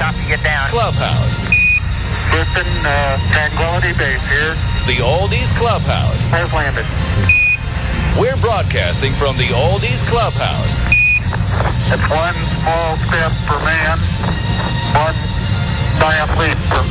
Copy you down. Clubhouse. Listen, Tranquility Base here. The Oldies Clubhouse. I've landed. We're broadcasting from the Oldies Clubhouse. It's one small step for man, one giant leap for